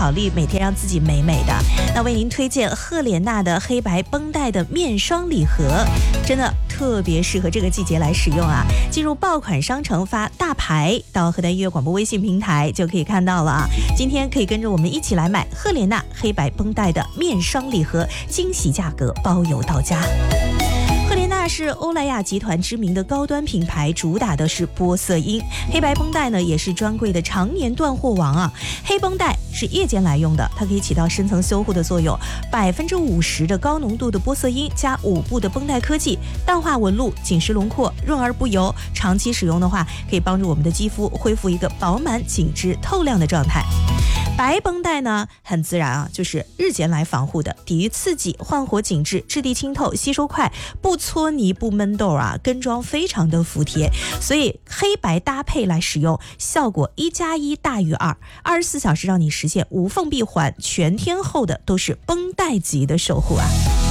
考虑每天让自己美美的。那为您推荐赫莲娜的黑白绷带的面霜礼盒，真的特别适合这个季节来使用啊！进入爆款商城发大牌到河南音乐广播微信平台就可以看到了啊！今天可以跟着我们一起来买赫莲娜黑白绷带的面霜礼盒，惊喜价格，包邮到家。赫莲娜是欧莱雅集团知名的高端品牌，主打的是玻色因。黑白绷带呢也是专柜的常年断货王啊。黑绷带是夜间来用的，它可以起到深层修护的作用，50%的高浓度的玻色因加5步的绷带科技，淡化纹路，紧实轮廓，润而不油。长期使用的话，可以帮助我们的肌肤恢复一个饱满、紧致、透亮的状态。白绷带呢很自然啊，就是日间来防护的，抵御刺激，焕活紧致，质地清透，吸收快，不搓泥不闷痘啊，跟妆非常的服帖，所以黑白搭配来使用，效果1+1大于2，24小时让你实现无缝闭环，全天候的都是绷带级的守护啊。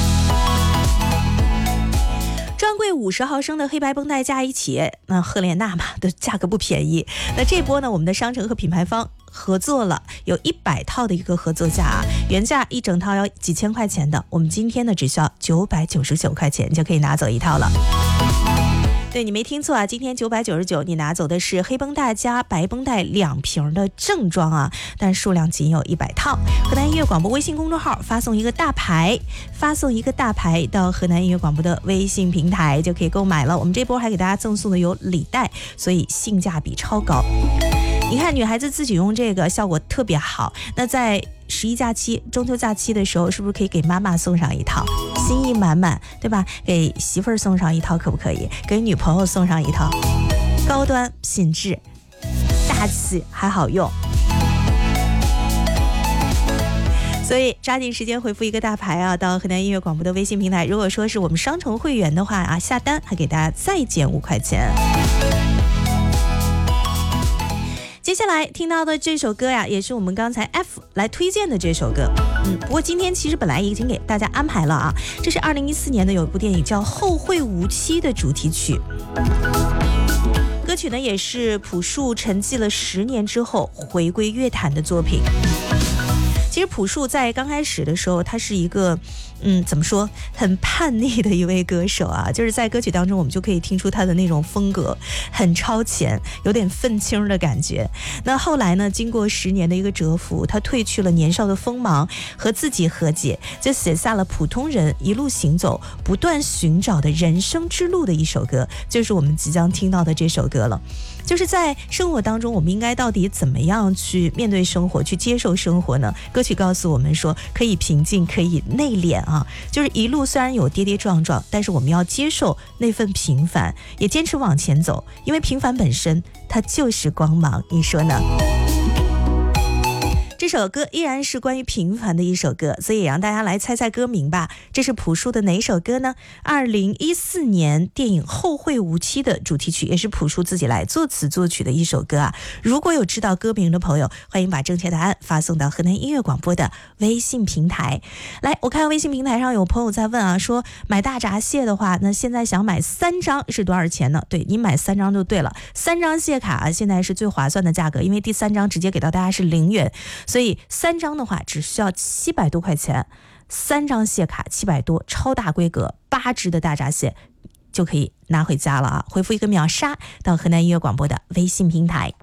专柜50毫升的黑白绷带加一起，那赫莲娜嘛的价格不便宜。那这波呢，我们的商城和品牌方合作了，有100套的一个合作价啊，原价一整套要几千块钱的，我们今天呢只需要999块钱就可以拿走一套了。对，你没听错啊，今天999，你拿走的是黑绷带加白绷带2瓶的正装啊，但数量仅有100套。河南音乐广播微信公众号发送一个大牌到河南音乐广播的微信平台就可以购买了。我们这波还给大家赠送的有礼袋，所以性价比超高。你看女孩子自己用这个效果特别好，那在11假期、中秋假期的时候，是不是可以给妈妈送上一套，心意满满，对吧？给媳妇儿送上一套可不可以？给女朋友送上一套，高端品质、大气还好用。所以抓紧时间回复一个大牌啊，到河南音乐广播的微信平台。如果说是我们商城会员的话啊，下单还给大家再减5块钱。接下来听到的这首歌呀，也是我们刚才 F 来推荐的这首歌。不过今天其实本来已经给大家安排了啊，这是2014年的有一部电影叫《后会无期》的主题曲。歌曲呢也是朴树沉寂了10年之后回归乐坛的作品。其实朴树在刚开始的时候，他是一个怎么说，很叛逆的一位歌手啊，就是在歌曲当中我们就可以听出他的那种风格很超前，有点愤青的感觉。那后来呢，经过10年的一个蛰伏，他褪去了年少的锋芒，和自己和解，就写下了普通人一路行走不断寻找的人生之路的一首歌，就是我们即将听到的这首歌了。就是在生活当中，我们应该到底怎么样去面对生活，去接受生活呢？歌曲告诉我们说，可以平静，可以内敛啊，就是一路虽然有跌跌撞撞，但是我们要接受那份平凡，也坚持往前走，因为平凡本身它就是光芒，你说呢？这首歌依然是关于平凡的一首歌，所以也让大家来猜猜歌名吧。这是朴树的哪首歌呢？2014年电影《后会无期》的主题曲，也是朴树自己来作词作曲的一首歌啊。如果有知道歌名的朋友，欢迎把正确答案发送到河南音乐广播的微信平台。来，我看微信平台上有朋友在问啊，说买大闸蟹的话，那现在想买3张是多少钱呢？对，你买3张就对了，3张蟹卡啊，现在是最划算的价格，因为第3张直接给到大家是0元。所以3张的话只需要700多块钱，3张蟹卡700多，超大规格8只的大闸蟹就可以拿回家了啊！回复一个秒杀到河南音乐广播的微信平台。